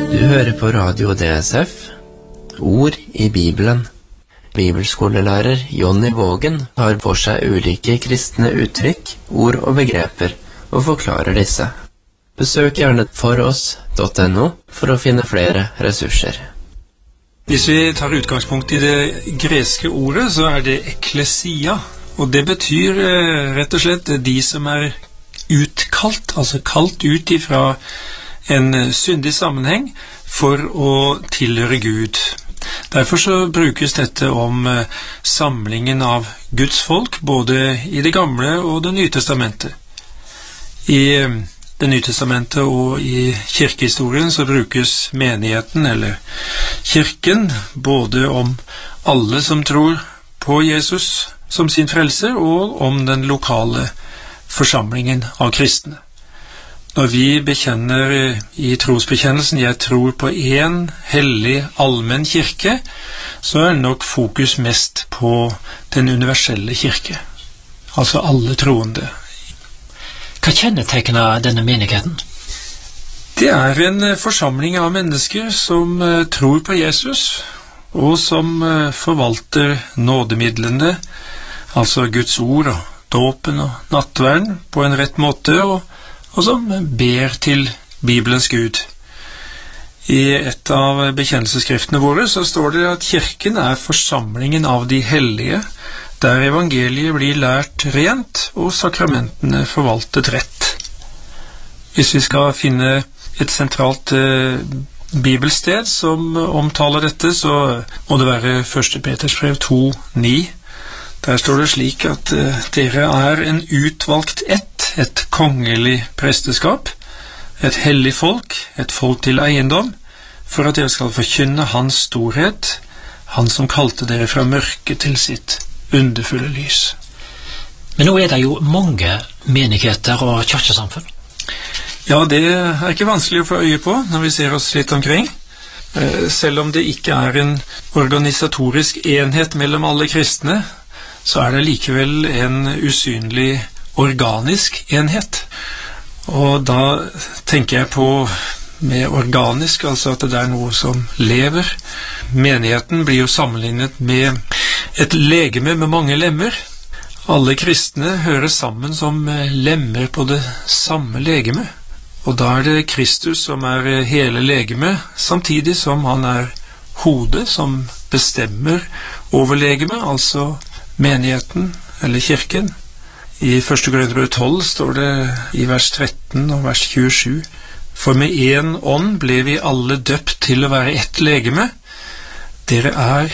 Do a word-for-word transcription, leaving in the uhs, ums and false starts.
Du hører på Radio D S F, Ord i Bibelen. Bibelskolelærer Jonny Vågen tar for seg ulike kristne uttrykk, ord og begreper, og forklarer disse. Besøk gjerne foross punktum no for å finne flere ressurser. Hvis vi tar utgangspunkt i det greske ordet, så er det ekklesia, og det betyr eh, rett og slett de som er utkalt, altså kalt ut ifra en syndig sammenheng for å tilhøre Gud. Derfor så brukes dette om eh, samlingen av Guds folk, både i det gamle og det nye testamentet. I eh, det nye testamentet og i kirkehistorien så brukes menigheten, eller kirken, både om alle som tror på Jesus som sin frelser, og om den lokale forsamlingen av kristne. Når vi bekjenner i trosbekjennelsen «Jeg tror på en hellig allmenn kirke», så er nok fokus mest på den universelle kirke, altså alle troende. Hva kjennetegner denne menigheten? Det er en forsamling av mennesker som tror på Jesus, og som forvalter nådemidlene, altså Guds ord og dåpen og nattverden på en rett måte, og, og som ber til Bibelens Gud. I et av bekjennelsesskriftene våre så står det at kirken er forsamlingen av de hellige, der evangeliet blir lært rent og sakramentene forvaltet rett. Hvis vi skal finne et sentralt eh, bibelsted som omtaler dette, så må det være første Peters brev to ni. Der står det slik at eh, dere er en utvalgt ett, et kongelig presteskap, et hellig folk, et folk til eiendom, for at dere skal forkynne hans storhet, han som kalte dere fra mørke til sitt underfulle lys. Men nå er det jo mange menigheter og kirkesamfunn. Ja, det er ikke vanskelig å få øye på når vi ser oss litt omkring. Selv om det ikke er en organisatorisk enhet mellom alle kristne, så er det likevel en usynlig organisk enhet. Og da tenker jeg på med organisk, altså at det er noe som lever. Menigheten blir jo sammenlignet med et legeme med mange lemmer. Alle kristne hører sammen som lemmer på det samme legeme. Og da er det Kristus som er hele legeme, samtidig som han er hodet som bestemmer over legeme, altså menigheten eller kirken. I første Korinterbrev tolv står det i vers tretten og vers tjuesju: For med en ånd ble vi alle døpt til å være ett legeme. Dere er